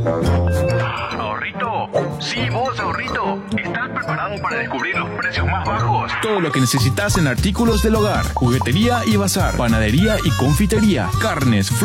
Ahorrito, sí, vos, ahorrito. ¿Estás preparado para descubrir los precios más bajos? Todo lo que necesitas en artículos del hogar, juguetería y bazar, panadería y confitería, carnes,